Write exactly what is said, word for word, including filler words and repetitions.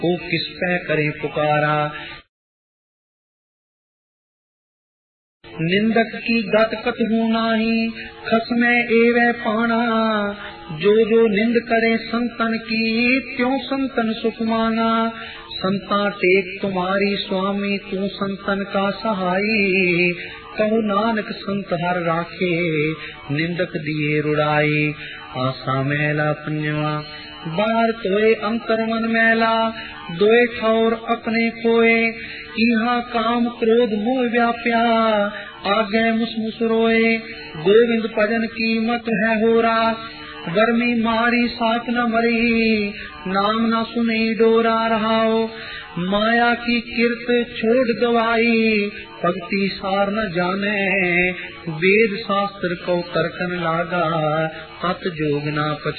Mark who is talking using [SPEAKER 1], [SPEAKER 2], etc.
[SPEAKER 1] को किस पे करे पुकारा। निंदक की गत कतहु नाही, खसमे एवं पाना। जो जो निंद करे संतन की, त्यों संतन सुख माना। संता टेक तुम्हारी स्वामी, तू संतन का सहाई। कहु नानक संत हर राखे, निंदक दिए रुड़ाई। आशा मैला पंजवा, बाहर तोए अंतर मन मैला। दोए ठौर अपने खोए, इहा काम क्रोध मोह व्याप्या। आगे मुसमुस रोए, गोविंद भजन की मत है होरा। गर्मी मारी साथ न मरी, नाम न सुने डोरा रहाओ। माया की किरत छोड़ गवाई, भक्ति सार न जाने। वेद शास्त्र को तर्कन लागा, हत जोग ना पछ